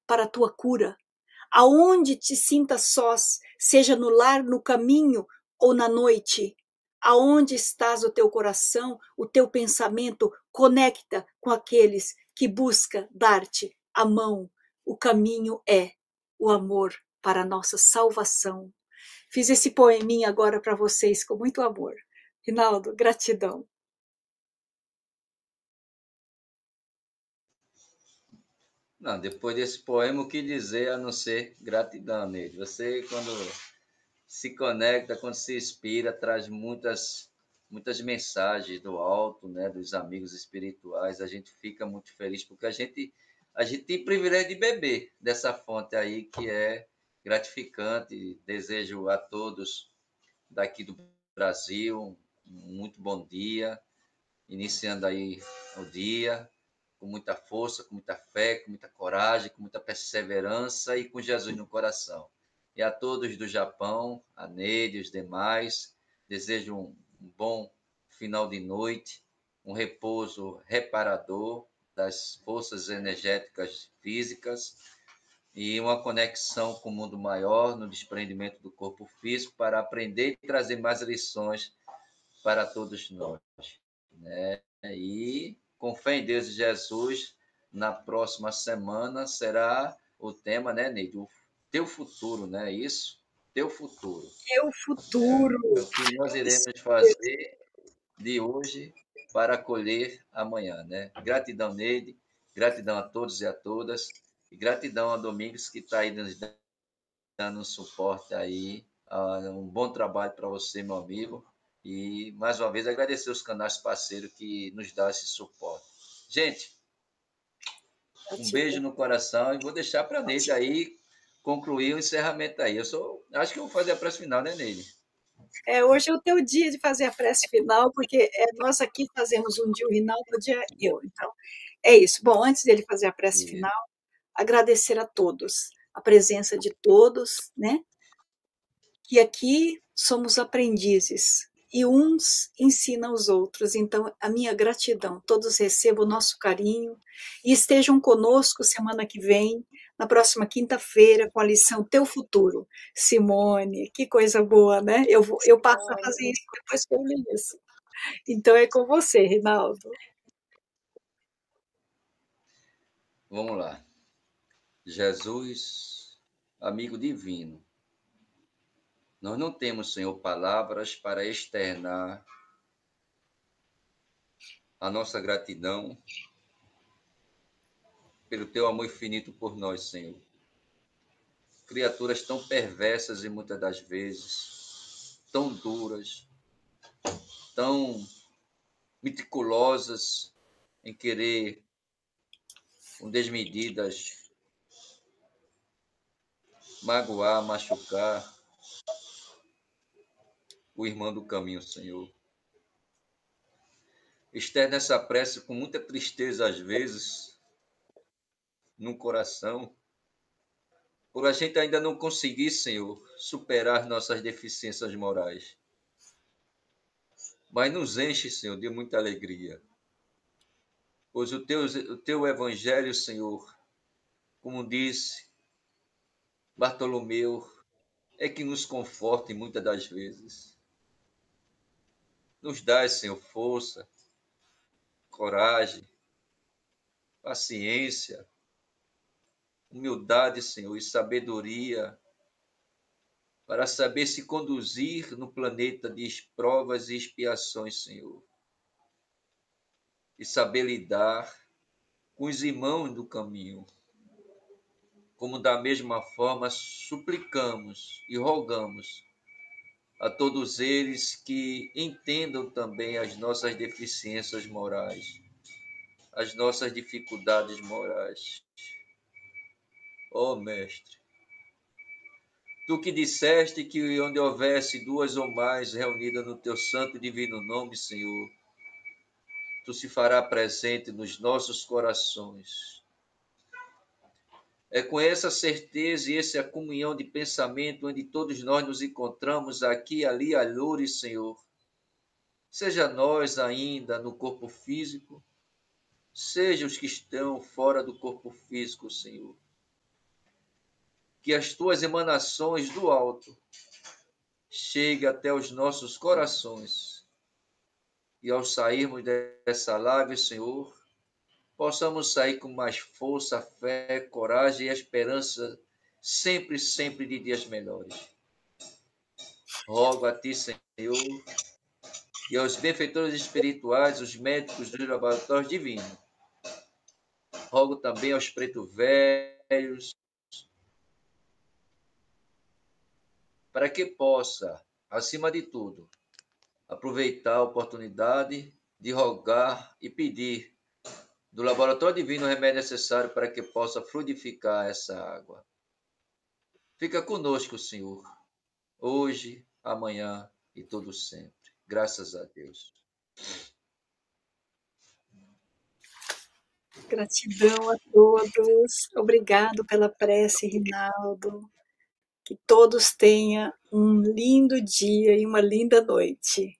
para a tua cura. Aonde te sintas sós, seja no lar, no caminho ou na noite, aonde estás o teu coração, o teu pensamento, conecta com aqueles que busca dar-te a mão. O caminho é o amor para a nossa salvação. Fiz esse poeminha agora para vocês com muito amor. Rinaldo, gratidão. Não, depois desse poema, o que dizer a não ser gratidão nele? Você, quando se conecta, quando se inspira, traz muitas mensagens do alto, né, dos amigos espirituais. A gente fica muito feliz porque a gente tem privilégio de beber dessa fonte aí que é gratificante. Desejo a todos daqui do Brasil um muito bom dia, iniciando aí o dia com muita força, com muita fé, com muita coragem, com muita perseverança e com Jesus no coração. E a todos do Japão, a Neide e os demais, desejo um bom final de noite, um repouso reparador das forças energéticas físicas e uma conexão com o mundo maior no desprendimento do corpo físico para aprender e trazer mais lições para todos nós, né? E com fé em Deus e Jesus, na próxima semana será o tema, né, Neide? O teu futuro, né? Isso? Teu futuro. Teu futuro. É o que nós iremos fazer de hoje para colher amanhã, né? Gratidão, Neide. Gratidão a todos e a todas. E gratidão a Domingos, que está aí nos dando um suporte aí. Um bom trabalho para você, meu amigo. E, mais uma vez, agradecer os canais parceiros que nos dão esse suporte. Gente, um beijo Gratidão. no coração e vou deixar para a Neide aí concluir o encerramento aí. Acho que eu vou fazer a prece final, né, Neide? Hoje é o teu dia de fazer a prece final, porque nós aqui fazemos um dia o Rinaldo, um dia eu. Então, é isso. Bom, antes dele fazer a prece E, final, agradecer a todos, a presença de todos, né? Que aqui somos aprendizes e uns ensinam os outros. Então, a minha gratidão, todos recebam o nosso carinho e estejam conosco semana que vem, na próxima quinta-feira, com a lição Teu Futuro. Simone, que coisa boa, né? Eu passo a fazer isso depois que eu li isso. Então, é com você, Rinaldo. vamos lá. Jesus, amigo divino, nós não temos, Senhor, palavras para externar a nossa gratidão pelo teu amor infinito por nós, Senhor. Criaturas tão perversas e muitas das vezes, tão duras, tão meticulosas em querer, com desmedidas, magoar, machucar o irmão do caminho, Senhor. Externa essa prece com muita tristeza às vezes, no coração, por a gente ainda não conseguir, Senhor, superar nossas deficiências morais. Mas nos enche, Senhor, de muita alegria, pois o teu evangelho, Senhor, como disse Bartolomeu, é que nos conforta muitas das vezes. Nos dá, Senhor, força, coragem, paciência, humildade, Senhor, e sabedoria para saber se conduzir no planeta de provas e expiações, Senhor, e saber lidar com os irmãos do caminho, como da mesma forma suplicamos e rogamos a todos eles que entendam também as nossas deficiências morais, as nossas dificuldades morais. Ó Mestre, tu que disseste que onde houvesse duas ou mais reunidas no teu santo e divino nome, Senhor, tu se fará presente nos nossos corações. É com essa certeza e essa comunhão de pensamento onde todos nós nos encontramos aqui, ali, alhures, Senhor. Seja nós ainda no corpo físico, seja os que estão fora do corpo físico, Senhor. que as tuas emanações do alto cheguem até os nossos corações. E ao sairmos dessa live, Senhor, possamos sair com mais força, fé, coragem e esperança, sempre, sempre de dias melhores. Rogo a Ti, Senhor, e aos benfeitores espirituais, os médicos dos laboratórios divinos. Rogo também aos pretos velhos, para que possa, acima de tudo, aproveitar a oportunidade de rogar e pedir do laboratório divino o remédio necessário para que possa fluidificar essa água. Fica conosco, Senhor, hoje, amanhã e todo sempre. Graças a Deus. Gratidão a todos. Obrigado pela prece, Rinaldo. Que todos tenham um lindo dia e uma linda noite.